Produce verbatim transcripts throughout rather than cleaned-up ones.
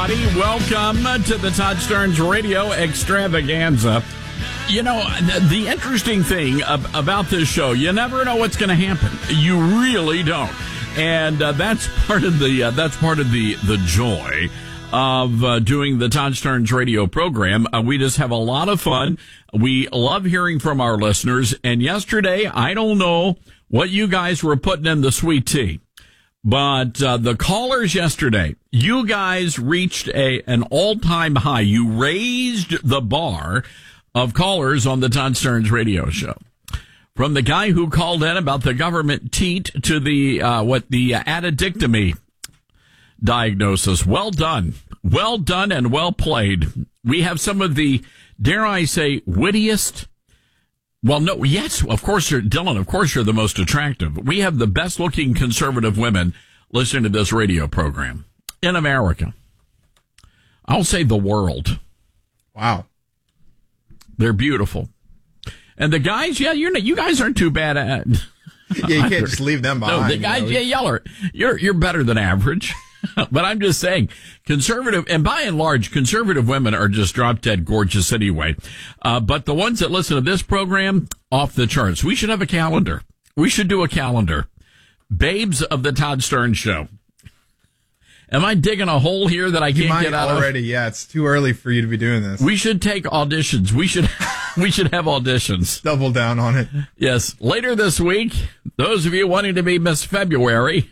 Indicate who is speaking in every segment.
Speaker 1: everybody. Welcome to the Todd Starnes Radio Extravaganza. You know, the interesting thing about this show, you never know what's going to happen. You really don't. And uh, that's part of the uh, that's part of the, the joy of uh, doing the Todd Starnes Radio program. Uh, we just have a lot of fun. We love hearing from our listeners. And yesterday, I don't know what you guys were putting in the sweet tea, but uh, the callers yesterday, you guys reached a an all-time high. You raised the bar of callers on the Todd Starnes Radio show. From the guy who called in about the government teat to the uh, what the uh, addictomy diagnosis. Well done. Well done and well played. We have some of the, dare I say, wittiest. Well, no, yes, of course, you're, Dylan, of course you're the most attractive. We have the best looking conservative women listening to this radio program in America. I'll say the world.
Speaker 2: Wow.
Speaker 1: They're beautiful. And the guys, yeah, you're not, you guys aren't too bad at.
Speaker 2: Yeah, you can't just leave them behind.
Speaker 1: No, the guys, you know? yeah, y'all are, you're, you're better than average. But I'm just saying, conservative, and by and large, conservative women are just drop dead gorgeous anyway. Uh, but the ones that listen to this program, off the charts. We should have a calendar. We should do a calendar. Babes of the Todd Starnes Show. Am I digging a hole here that I
Speaker 2: you
Speaker 1: can't
Speaker 2: might
Speaker 1: get out
Speaker 2: already,
Speaker 1: of?
Speaker 2: Yeah, it's too early for you to be doing this.
Speaker 1: We should take auditions. We should, we should have auditions.
Speaker 2: Double down on it.
Speaker 1: Yes. Later this week, those of you wanting to be Miss February.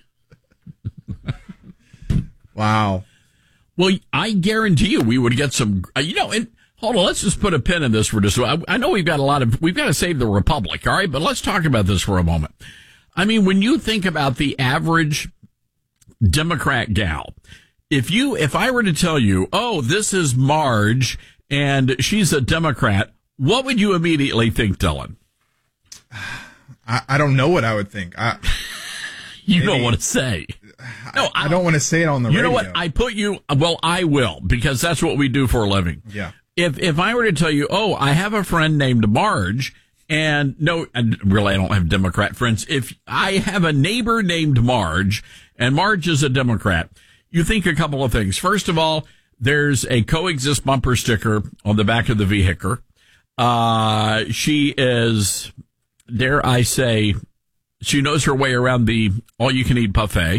Speaker 2: Wow.
Speaker 1: Well, I guarantee you we would get some, uh, you know, and hold on, let's just put a pin in this for just, I, I know we've got a lot of, we've got to save the Republic, all right? But let's talk about this for a moment. I mean, when you think about the average Democrat gal, if you, if I were to tell you, oh, this is Marge and she's a Democrat, what would you immediately think, Dylan?
Speaker 2: I, I don't know what I would think. I,
Speaker 1: you
Speaker 2: maybe,
Speaker 1: don't want to say. No,
Speaker 2: I, I don't want to say it on the
Speaker 1: you
Speaker 2: radio.
Speaker 1: You know what? I put you, well, I will, because that's what we do for a living.
Speaker 2: Yeah.
Speaker 1: If, if I were to tell you, oh, I have a friend named Marge, and no, and really, I don't have Democrat friends. If I have a neighbor named Marge, and Marge is a Democrat, you think a couple of things. First of all, there's a coexist bumper sticker on the back of the vehicle. Uh, she is, dare I say, she knows her way around the all-you-can-eat buffet.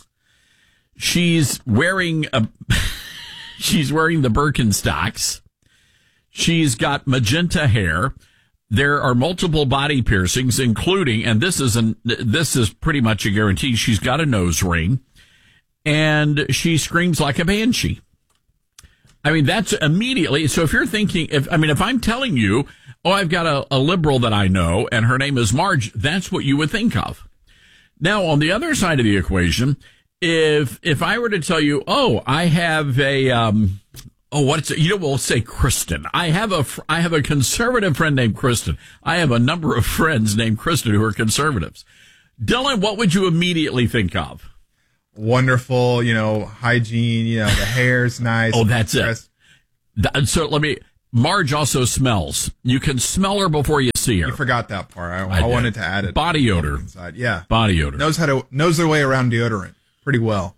Speaker 1: She's wearing a, she's wearing the Birkenstocks. She's got magenta hair. There are multiple body piercings, including, and this is an, this is pretty much a guarantee, she's got a nose ring, and she screams like a banshee. I mean, that's immediately, so if you're thinking, if, I mean, if I'm telling you, oh, I've got a, a liberal that I know, and her name is Marge, that's what you would think of. Now, on the other side of the equation, if, if I were to tell you, oh, I have a, um, oh, what's it? You know, we'll say Kristen. I have a, I have a conservative friend named Kristen. I have a number of friends named Kristen who are conservatives. Dylan, what would you immediately think of?
Speaker 2: Wonderful, you know, hygiene, you know, the hair's nice.
Speaker 1: Oh, that's it. That, so let me, Marge also smells. You can smell her before you see her.
Speaker 2: You forgot that part. I,
Speaker 1: I,
Speaker 2: I wanted to add it.
Speaker 1: Body odor.
Speaker 2: Inside. Yeah.
Speaker 1: Body odor.
Speaker 2: Knows how to, knows their way around deodorant pretty well.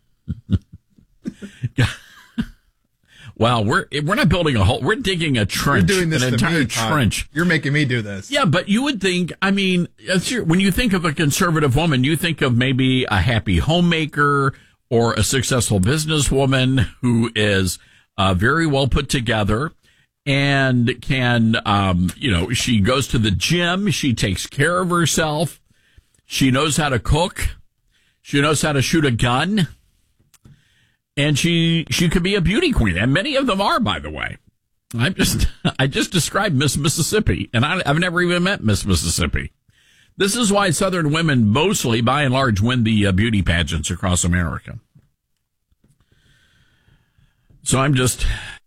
Speaker 1: Wow, we're we're not building a hole. We're digging a trench.
Speaker 2: You're doing this
Speaker 1: an
Speaker 2: to
Speaker 1: entire
Speaker 2: me, Todd.
Speaker 1: trench.
Speaker 2: You're making me do this.
Speaker 1: Yeah, but you would think, I mean, when you think of a conservative woman, you think of maybe a happy homemaker or a successful businesswoman who is uh, very well put together and can, um, you know, she goes to the gym. She takes care of herself. She knows how to cook. She knows how to shoot a gun. And she, she could be a beauty queen. And many of them are, by the way. I just, I just described Miss Mississippi, and I, I've never even met Miss Mississippi. This is why Southern women mostly, by and large, win the uh, beauty pageants across America. So I'm just,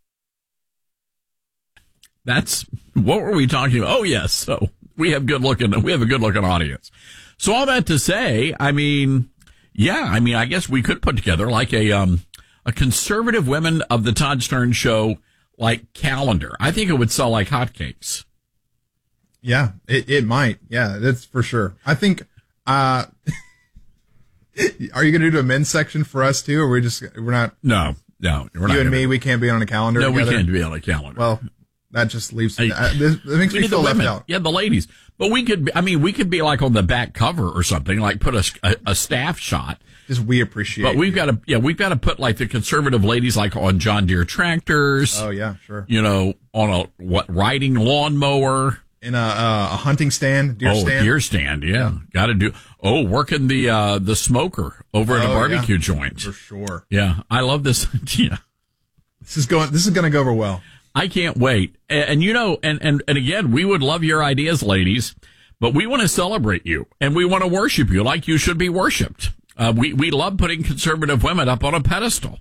Speaker 1: that's, what were we talking about? Oh, yes. So we have good looking, we have a good looking audience. So all that to say, I mean, yeah, I mean, I guess we could put together like a, um, a conservative women of the Todd Starnes Show, like calendar. I think it would sell like hotcakes.
Speaker 2: Yeah, it, it might. Yeah, that's for sure. I think, uh, are you going to do a men's section for us too? Or we just, we're not?
Speaker 1: No, no. We're
Speaker 2: you
Speaker 1: not
Speaker 2: and
Speaker 1: gonna,
Speaker 2: me, we can't be on a calendar
Speaker 1: No,
Speaker 2: together.
Speaker 1: we can't be on a calendar.
Speaker 2: Well, that just leaves.
Speaker 1: Hey,
Speaker 2: uh, this, it makes
Speaker 1: we
Speaker 2: me
Speaker 1: need
Speaker 2: feel
Speaker 1: the
Speaker 2: left
Speaker 1: women.
Speaker 2: out.
Speaker 1: Yeah, the ladies. But we could, be, I mean, we could be like on the back cover or something, like put a, a, a staff shot.
Speaker 2: Just we appreciate.
Speaker 1: But we've
Speaker 2: you.
Speaker 1: got to, yeah, we've got to put like the conservative ladies like on John Deere tractors.
Speaker 2: Oh yeah, sure.
Speaker 1: You know, on a what riding lawnmower.
Speaker 2: In a, uh, a hunting stand, deer
Speaker 1: oh,
Speaker 2: stand.
Speaker 1: deer stand, yeah. yeah. Got to do. Oh, working the uh, the smoker over at
Speaker 2: oh,
Speaker 1: a barbecue
Speaker 2: yeah,
Speaker 1: joint.
Speaker 2: for sure.
Speaker 1: Yeah, I love this idea.
Speaker 2: This is going. This is going to go over well.
Speaker 1: I can't wait. And, and you know, and, and and again, we would love your ideas, ladies, but we want to celebrate you and we want to worship you like you should be worshipped. Uh, we we love putting conservative women up on a pedestal.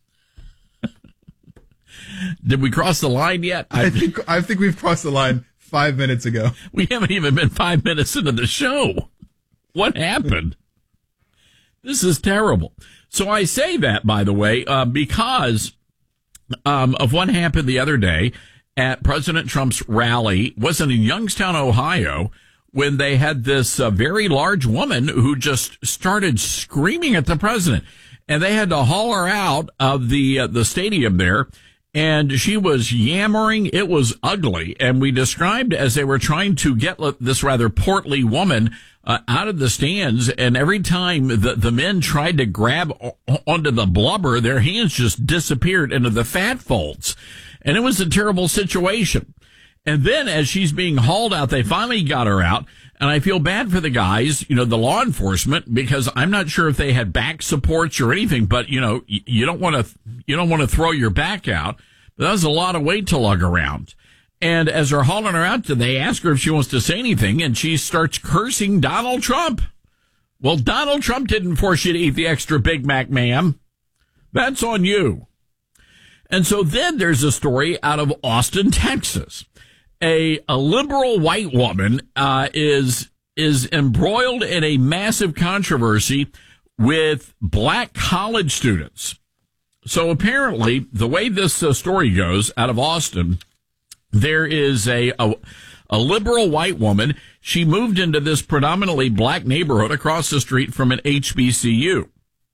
Speaker 1: Did we cross the line yet?
Speaker 2: I think I think we've crossed the line five minutes ago.
Speaker 1: We haven't even been five minutes into the show. What happened? This is terrible. So I say that, by the way, uh, because um, of what happened the other day at President Trump's rally. Wasn't in Youngstown, Ohio, when they had this uh, very large woman who just started screaming at the president. And they had to haul her out of the uh, the stadium there. And she was yammering. It was ugly. And we described as they were trying to get this rather portly woman uh, out of the stands. And every time the, the men tried to grab onto the blubber, their hands just disappeared into the fat folds. And it was a terrible situation. And then as she's being hauled out, they finally got her out. And I feel bad for the guys, you know, the law enforcement, because I'm not sure if they had back supports or anything, but, you know, you don't want to, you don't want to throw your back out. But that was a lot of weight to lug around. And as they're hauling her out, they ask her if she wants to say anything, and she starts cursing Donald Trump. Well, Donald Trump didn't force you to eat the extra Big Mac, ma'am. That's on you. And so then there's a story out of Austin, Texas. A, a liberal white woman uh, is is embroiled in a massive controversy with black college students. So apparently, the way this uh, story goes out of Austin, there is a, a a liberal white woman. She moved into this predominantly black neighborhood across the street from an H B C U.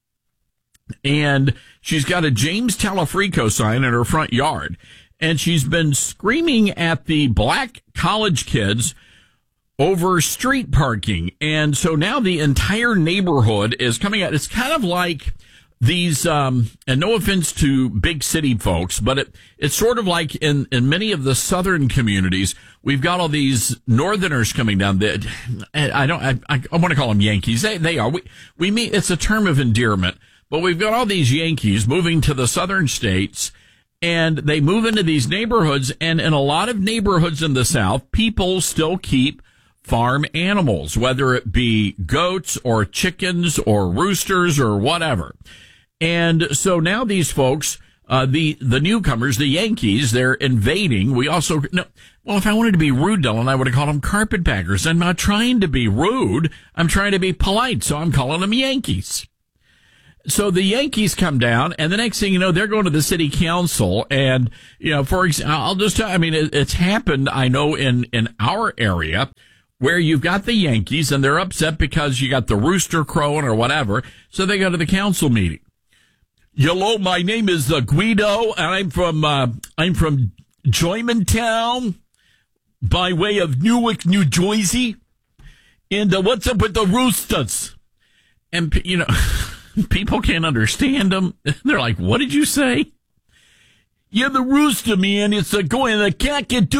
Speaker 1: And she's got a James Talafrico sign in her front yard. And she's been screaming at the black college kids over street parking. And so now the entire neighborhood is coming out. It's kind of like these, um, and no offense to big city folks, but it, it's sort of like in, in many of the southern communities, we've got all these northerners coming down. That I don't, I, I, I want to call them Yankees. They, they are. We, we mean, it's a term of endearment, but we've got all these Yankees moving to the southern states. And they move into these neighborhoods, and in a lot of neighborhoods in the South, people still keep farm animals, whether it be goats or chickens or roosters or whatever. And so now these folks, uh, the, the newcomers, the Yankees, they're invading. We also, no, well, if I wanted to be rude, Dylan, I would have called them carpetbaggers. I'm not trying to be rude. I'm trying to be polite, so I'm calling them Yankees. So the Yankees come down, and the next thing you know, they're going to the city council. And, you know, for example, I'll just tell, I mean, it, it's happened, I know, in, in our area where you've got the Yankees and they're upset because you got the rooster crowing or whatever. So they go to the council meeting. Hello, my name is uh, Guido, and I'm from, uh, I'm from Joymantown by way of Newark, New Jersey. And uh, what's up with the roosters? And, you know, people can't understand them. They're like, what did you say? Yeah, the rooster, man. It's a going a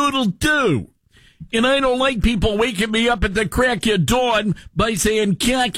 Speaker 1: cock-a-doodle-doo. And I don't like people waking me up at the crack of dawn by saying cock